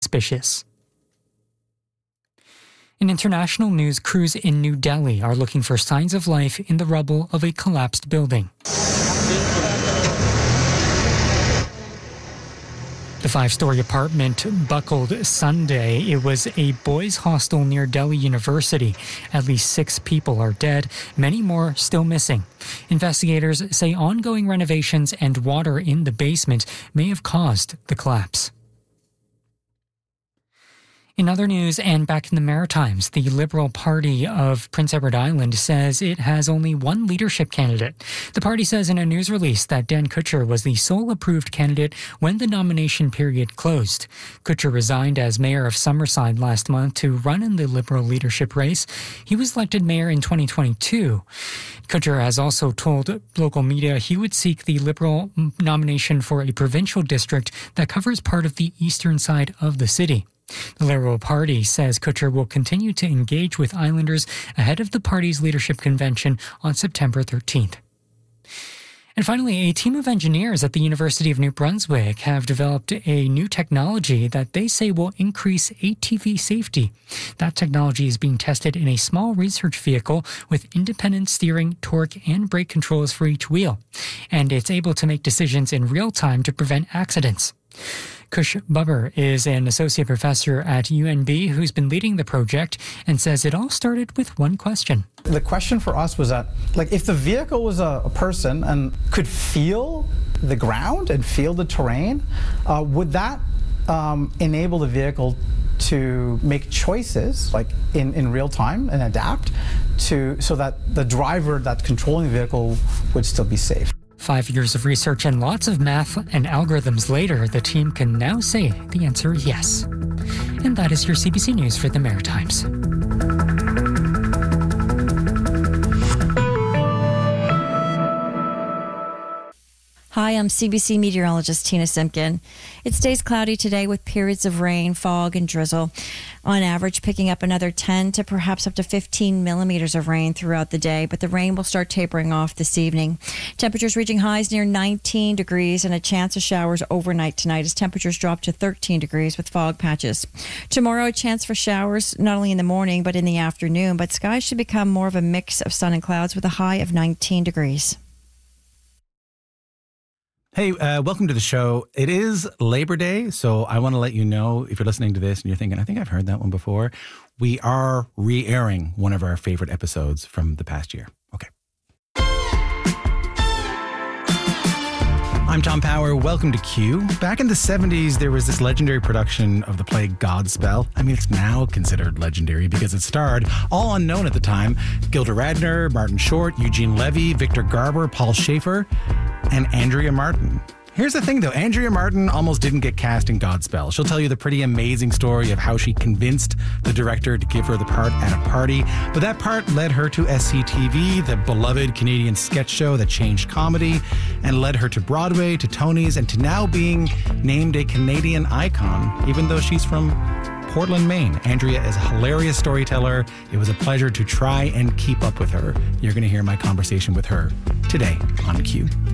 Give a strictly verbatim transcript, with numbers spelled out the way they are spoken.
suspicious. In international news, crews in New Delhi are looking for signs of life in the rubble of a collapsed building. The five-story apartment buckled Sunday. It was a boys' hostel near Delhi University. At least six people are dead, many more still missing. Investigators say ongoing renovations and water in the basement may have caused the collapse. In other news, and back in the Maritimes, the Liberal Party of Prince Edward Island says it has only one leadership candidate. The party says in a news release that Dan Kutcher was the sole approved candidate when the nomination period closed. Kutcher resigned as mayor of Summerside last month to run in the Liberal leadership race. He was elected mayor in twenty twenty-two. Kutcher has also told local media he would seek the Liberal nomination for a provincial district that covers part of the eastern side of the city. The Liberal Party says Kutcher will continue to engage with Islanders ahead of the party's leadership convention on September thirteenth. And finally, a team of engineers at the University of New Brunswick have developed a new technology that they say will increase A T V safety. That technology is being tested in a small research vehicle with independent steering, torque, and brake controls for each wheel. And it's able to make decisions in real time to prevent accidents. Kush Bubber is an associate professor at U N B who's been leading the project and says it all started with one question. The question for us was that, like, if the vehicle was a, a person and could feel the ground and feel the terrain, uh, would that um, enable the vehicle to make choices, like in, in real time, and adapt to so that the driver that's controlling the vehicle would still be safe? Five years of research and lots of math and algorithms later, the team can now say the answer is yes. And that is your C B C News for the Maritimes. Hi, I'm C B C meteorologist Tina Simpkin. It stays cloudy today with periods of rain, fog, and drizzle. On average, picking up another ten to perhaps up to fifteen millimeters of rain throughout the day, but the rain will start tapering off this evening. Temperatures reaching highs near nineteen degrees and a chance of showers overnight tonight as temperatures drop to thirteen degrees with fog patches. Tomorrow, a chance for showers not only in the morning but in the afternoon, but skies should become more of a mix of sun and clouds with a high of nineteen degrees. Hey, uh, welcome to the show. It is Labor Day, so I want to let you know, if you're listening to this and you're thinking, I think I've heard that one before, we are re-airing one of our favorite episodes from the past year. Okay. I'm Tom Power. Welcome to Q. Back in the seventies, there was this legendary production of the play Godspell. I mean, it's now considered legendary because it starred, all unknown at the time, Gilda Radner, Martin Short, Eugene Levy, Victor Garber, Paul Schaefer, and Andrea Martin. Here's the thing, though. Andrea Martin almost didn't get cast in Godspell. She'll tell you the pretty amazing story of how she convinced the director to give her the part at a party. But that part led her to S C T V, the beloved Canadian sketch show that changed comedy, and led her to Broadway, to Tony's, and to now being named a Canadian icon, even though she's from Portland, Maine. Andrea is a hilarious storyteller. It was a pleasure to try and keep up with her. You're going to hear my conversation with her today on Q.